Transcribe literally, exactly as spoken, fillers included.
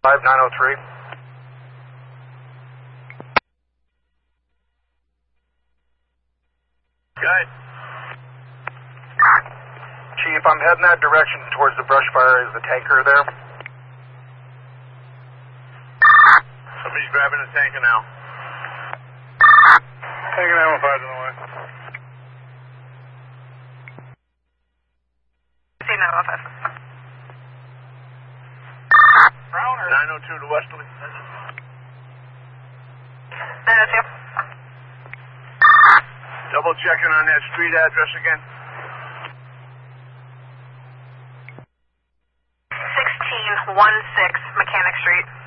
five nine oh three. Good. Chief, I'm heading that direction towards the brush fire. Is the tanker there? Somebody's grabbing the tanker now. Tanker nine one five on the way. See nine one five. nine oh two to Westerly. nine oh two. Double checking on that street address again. sixteen one six Mechanic Street.